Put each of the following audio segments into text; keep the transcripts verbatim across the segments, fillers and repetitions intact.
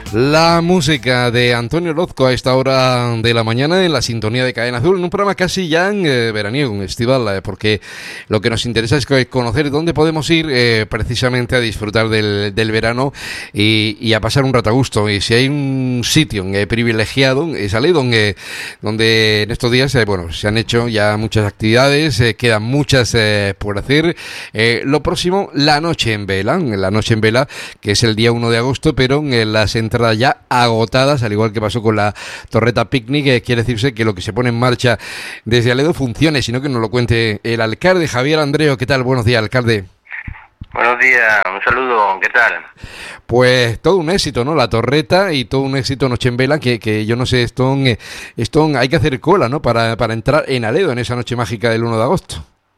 La música de Antonio Orozco a esta hora de la mañana en la sintonía de Cadena Azul, en un programa casi ya en eh, veraniego, un estival, eh, porque lo que nos interesa es conocer dónde podemos ir eh, precisamente a disfrutar del, del verano y, y a pasar un rato a gusto. Y si hay un sitio eh, privilegiado, es Ale, donde, donde en estos días eh, bueno, se han hecho ya muchas actividades, eh, quedan muchas eh, por hacer. Eh, lo próximo, la noche en vela, la noche en vela, que es el día uno de agosto, pero en las entradas ya agotadas, al igual que pasó con la Torreta Picnic. Eh, quiere decirse que lo que se pone en marcha desde Aledo funcione, sino que nos lo cuente el alcalde Javier Andreo. ¿Qué tal? Buenos días, alcalde. Buenos días, un saludo, ¿qué tal? Pues todo un éxito, ¿no? La Torreta y todo un éxito Noche en Vela, que, que yo no sé, esto, esto hay que hacer cola, ¿no? Para, para entrar en Aledo en esa noche mágica del uno de agosto.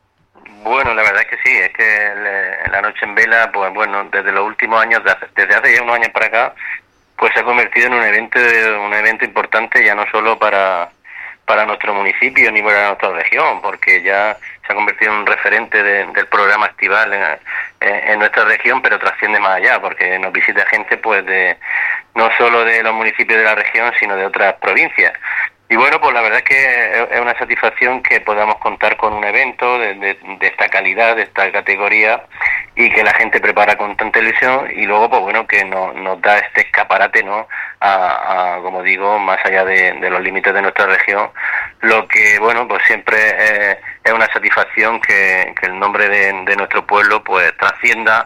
Bueno, la verdad es que sí, es que la Noche en Vela, pues bueno, desde los últimos años, desde hace ya unos años para acá, pues se ha convertido en un evento un evento importante ya no solo para para nuestro municipio ni para nuestra región, porque ya se ha convertido en un referente de, del programa estival en, en nuestra región, pero trasciende más allá, porque nos visita gente pues de no solo de los municipios de la región, sino de otras provincias. Y bueno, pues la verdad es que es una satisfacción que podamos contar con un evento de, de, de esta calidad, de esta categoría, y que la gente prepara con tanta ilusión, y luego pues bueno, que nos, nos da este escaparate, ¿no? A, a como digo, más allá de, de los límites de nuestra región, lo que bueno, pues siempre eh, es una satisfacción que, que el nombre de, de nuestro pueblo pues trascienda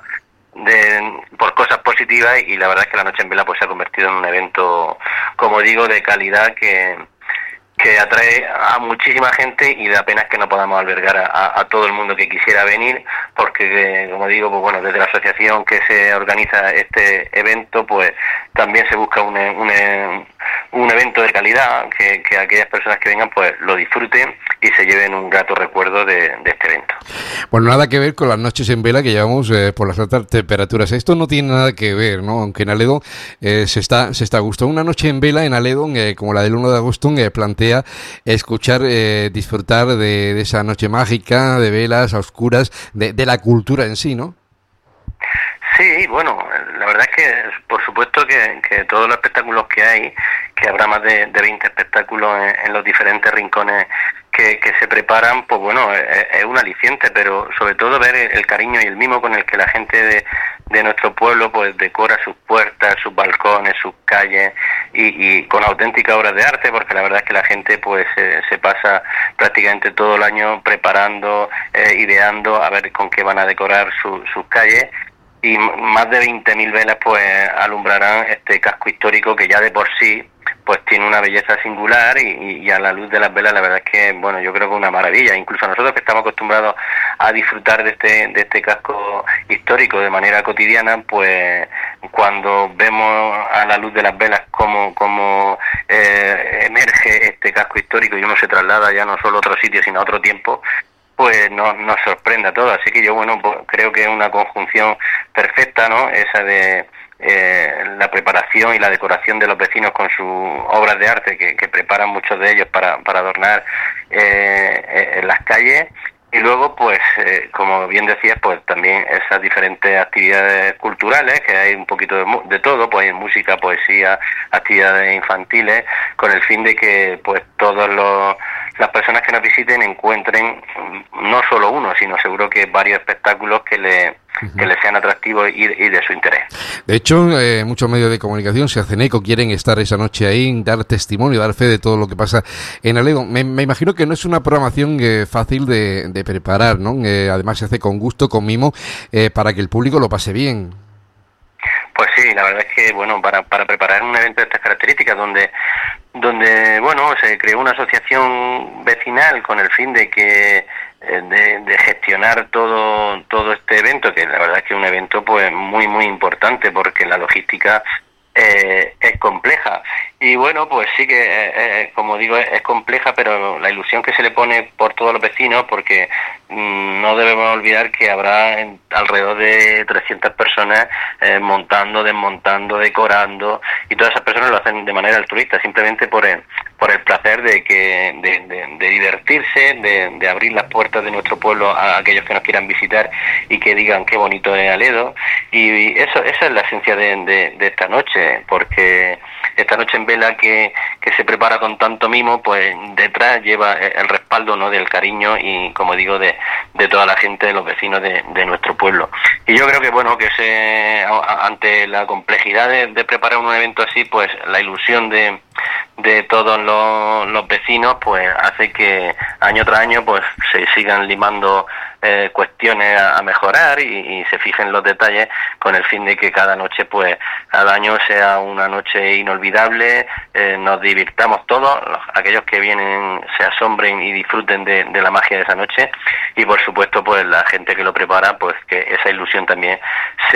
de por cosas positivas, y la verdad es que la Noche en Vela pues se ha convertido en un evento, como digo, de calidad que que atrae a muchísima gente, y da pena que no podamos albergar a, a, a todo el mundo que quisiera venir, porque como digo, pues bueno, desde la asociación que se organiza este evento, pues también se busca un, un, un evento de calidad, que, que aquellas personas que vengan pues lo disfruten y se lleven un grato recuerdo de, de este evento. Bueno, nada que ver con las noches en vela que llevamos eh, por las altas temperaturas. Esto no tiene nada que ver, ¿no? Aunque en Aledo eh, se está se está a gusto. Una noche en vela en Aledo, eh, como la del uno de agosto, eh, plantea escuchar, eh, disfrutar de, de esa noche mágica, de velas a oscuras, de, de la cultura en sí, ¿no? Sí, bueno, la verdad es que por supuesto que, que todos los espectáculos que hay, que habrá más de, de veinte espectáculos en, en los diferentes rincones que, que se preparan, pues bueno, es, es un aliciente, pero sobre todo ver el, el cariño y el mimo con el que la gente de, de nuestro pueblo pues decora sus puertas, sus balcones, sus calles, y, y con auténticas obras de arte, porque la verdad es que la gente pues eh, se pasa prácticamente todo el año preparando, eh, ideando a ver con qué van a decorar su, sus calles. Y más de veinte mil velas pues alumbrarán este casco histórico, que ya de por sí pues tiene una belleza singular, y, y a la luz de las velas la verdad es que bueno, yo creo que es una maravilla. Incluso nosotros, que estamos acostumbrados a disfrutar de este de este casco histórico de manera cotidiana, pues cuando vemos a la luz de las velas cómo, cómo eh, emerge este casco histórico y uno se traslada ya no solo a otro sitio sino a otro tiempo, pues no, nos sorprende a todos. Así que yo, bueno, pues creo que es una conjunción perfecta, ¿no? Esa de eh, la preparación y la decoración de los vecinos con sus obras de arte, que, que preparan muchos de ellos para, para adornar eh, en las calles. Y luego, pues, eh, como bien decías, pues también esas diferentes actividades culturales, que hay un poquito de, de todo, pues hay música, poesía, actividades infantiles, con el fin de que, pues, todos los las personas que nos visiten encuentren no solo uno, sino seguro que varios espectáculos que le uh-huh. que les sean atractivos y, y de su interés. De hecho, eh, muchos medios de comunicación se hacen eco, quieren estar esa noche ahí, dar testimonio, dar fe de todo lo que pasa en Aledo. Me, me imagino que no es una programación eh, fácil de, de preparar, ¿no? Eh, además se hace con gusto, con mimo, eh, para que el público lo pase bien. Pues sí, la verdad es que, bueno, para, para preparar un evento de estas características, donde donde bueno, se creó una asociación vecinal con el fin de que de, de gestionar todo todo este evento, que la verdad es que es un evento pues muy muy importante, porque la logística eh, es compleja. Y bueno, pues sí que, eh, como digo, es, es compleja, pero la ilusión que se le pone por todos los vecinos, porque mmm, no debemos olvidar que habrá en, alrededor de trescientas personas eh, montando, desmontando, decorando, y todas esas personas lo hacen de manera altruista, simplemente por el, por el placer de que de, de, de divertirse, de, de abrir las puertas de nuestro pueblo a aquellos que nos quieran visitar y que digan qué bonito es Aledo. Y eso, esa es la esencia de, de, de esta noche, porque esta noche en vela que, que se prepara con tanto mimo, pues detrás lleva el respaldo, ¿no?, del cariño y, como digo, de, de toda la gente, de los vecinos de, de nuestro pueblo. Y yo creo que, bueno, que se, ante la complejidad de, de preparar un evento así, pues la ilusión de, de todos los, los vecinos, pues hace que año tras año pues se sigan limando eh, cuestiones a, a mejorar y, y se fijen los detalles con el fin de que cada noche, pues cada año sea una noche inolvidable, eh, nos divirtamos todos, los, aquellos que vienen se asombren y disfruten de, de la magia de esa noche, y por supuesto pues la gente que lo prepara, pues que esa ilusión también se